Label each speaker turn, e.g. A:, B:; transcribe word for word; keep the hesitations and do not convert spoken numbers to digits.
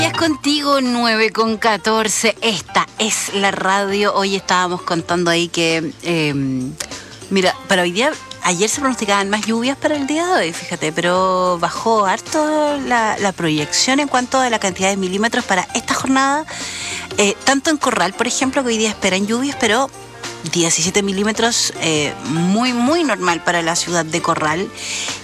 A: Es contigo, nueve con catorce. Esta es la radio. Hoy estábamos contando ahí que, eh, mira, para hoy día, ayer se pronosticaban más lluvias para el día de hoy, fíjate, pero bajó harto la, la proyección en cuanto a la cantidad de milímetros para esta jornada. Eh, tanto en Corral, por ejemplo, que hoy día esperan lluvias, pero diecisiete milímetros, eh, muy, muy normal para la ciudad de Corral.